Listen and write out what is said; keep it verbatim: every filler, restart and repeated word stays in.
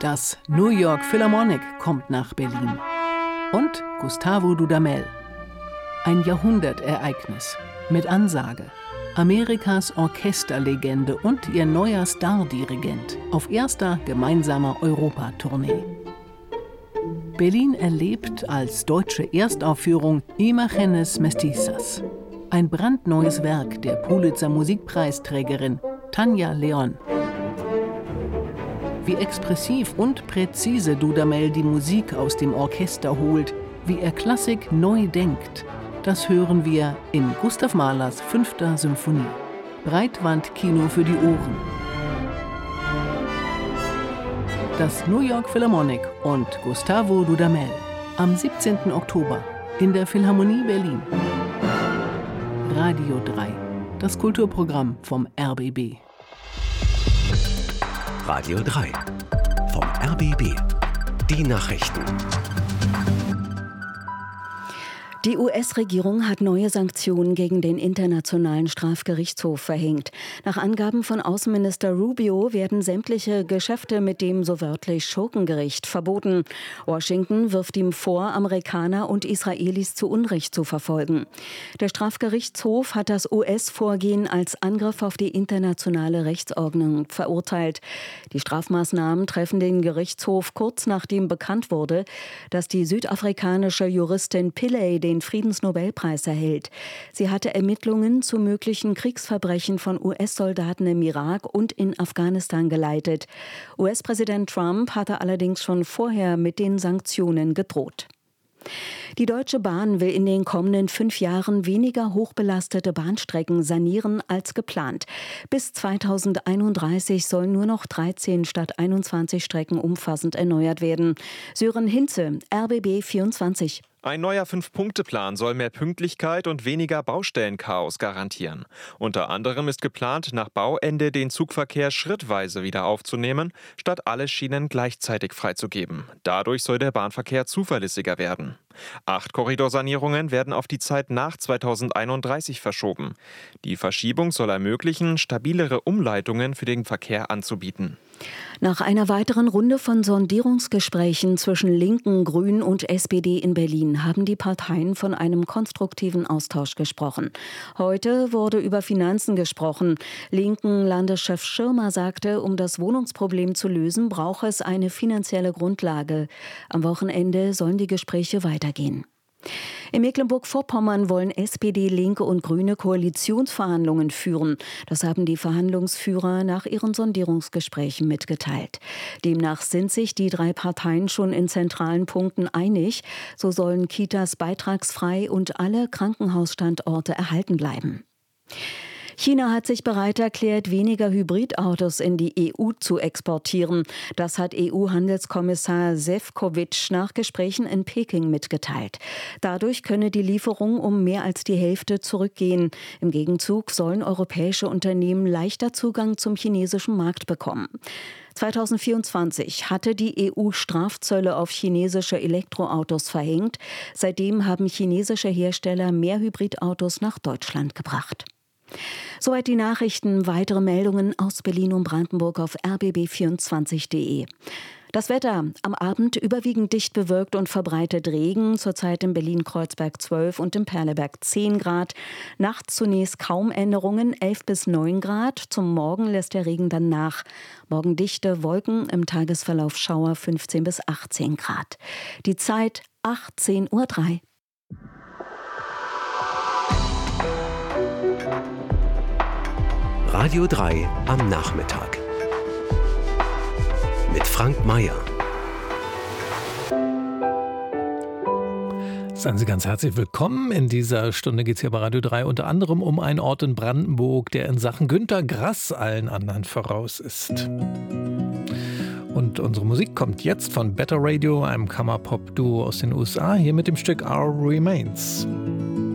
Das New York Philharmonic kommt nach Berlin. Und Gustavo Dudamel. Ein Jahrhundertereignis mit Ansage. Amerikas Orchesterlegende und ihr neuer Stardirigent auf erster gemeinsamer Europatournee. Berlin erlebt als deutsche Erstaufführung Imágenes Mestizas. Ein brandneues Werk der Pulitzer-Musikpreisträgerin Tanja León. Wie expressiv und präzise Dudamel die Musik aus dem Orchester holt, wie er Klassik neu denkt, das hören wir in Gustav Mahlers fünfter Symphonie. Breitwandkino für die Ohren. Das New York Philharmonic und Gustavo Dudamel am siebzehnten Oktober in der Philharmonie Berlin. Radio drei, das Kulturprogramm vom R B B. Radio drei vom R B B. Die Nachrichten. Die U S-Regierung hat neue Sanktionen gegen den Internationalen Strafgerichtshof verhängt. Nach Angaben von Außenminister Rubio werden sämtliche Geschäfte mit dem so wörtlich Schurkengericht verboten. Washington wirft ihm vor, Amerikaner und Israelis zu Unrecht zu verfolgen. Der Strafgerichtshof hat das U S-Vorgehen als Angriff auf die internationale Rechtsordnung verurteilt. Die Strafmaßnahmen treffen den Gerichtshof kurz nachdem bekannt wurde, dass die südafrikanische Juristin Pillay den den Friedensnobelpreis erhält. Sie hatte Ermittlungen zu möglichen Kriegsverbrechen von U S-Soldaten im Irak und in Afghanistan geleitet. U S-Präsident Trump hatte allerdings schon vorher mit den Sanktionen gedroht. Die Deutsche Bahn will in den kommenden fünf Jahren weniger hochbelastete Bahnstrecken sanieren als geplant. Bis zweitausendeinunddreißig sollen nur noch dreizehn statt einundzwanzig Strecken umfassend erneuert werden. Sören Hinze, R B B vierundzwanzig. Ein neuer Fünf-Punkte-Plan soll mehr Pünktlichkeit und weniger Baustellenchaos garantieren. Unter anderem ist geplant, nach Bauende den Zugverkehr schrittweise wieder aufzunehmen, statt alle Schienen gleichzeitig freizugeben. Dadurch soll der Bahnverkehr zuverlässiger werden. Acht Korridorsanierungen werden auf die Zeit nach zweitausendeinunddreißig verschoben. Die Verschiebung soll ermöglichen, stabilere Umleitungen für den Verkehr anzubieten. Nach einer weiteren Runde von Sondierungsgesprächen zwischen Linken, Grünen und S P D in Berlin haben die Parteien von einem konstruktiven Austausch gesprochen. Heute wurde über Finanzen gesprochen. Linken Landeschef Schirmer sagte, um das Wohnungsproblem zu lösen, brauche es eine finanzielle Grundlage. Am Wochenende sollen die Gespräche weitergehen. In Mecklenburg-Vorpommern wollen S P D, Linke und Grüne Koalitionsverhandlungen führen. Das haben die Verhandlungsführer nach ihren Sondierungsgesprächen mitgeteilt. Demnach sind sich die drei Parteien schon in zentralen Punkten einig. So sollen Kitas beitragsfrei und alle Krankenhausstandorte erhalten bleiben. China hat sich bereit erklärt, weniger Hybridautos in die E U zu exportieren. Das hat E U-Handelskommissar Šefčovič nach Gesprächen in Peking mitgeteilt. Dadurch könne die Lieferung um mehr als die Hälfte zurückgehen. Im Gegenzug sollen europäische Unternehmen leichter Zugang zum chinesischen Markt bekommen. zweitausendvierundzwanzig hatte die E U Strafzölle auf chinesische Elektroautos verhängt. Seitdem haben chinesische Hersteller mehr Hybridautos nach Deutschland gebracht. Soweit die Nachrichten. Weitere Meldungen aus Berlin und Brandenburg auf r b b vierundzwanzig punkt d e. Das Wetter: am Abend überwiegend dicht bewölkt und verbreitet Regen. Zurzeit in Berlin-Kreuzberg zwölf und im Perleberg zehn Grad. Nachts zunächst kaum Änderungen, elf bis neun Grad. Zum Morgen lässt der Regen dann nach. Morgen dichte Wolken, im Tagesverlauf Schauer fünfzehn bis achtzehn Grad. Die Zeit achtzehn Uhr drei. Radio drei am Nachmittag. Mit Frank Mayer. Seien Sie ganz herzlich willkommen. In dieser Stunde geht es hier bei Radio drei unter anderem um einen Ort in Brandenburg, der in Sachen Günter Grass allen anderen voraus ist. Und unsere Musik kommt jetzt von Better Radio, einem Kammerpop-Duo aus den U S A, hier mit dem Stück Our Remains.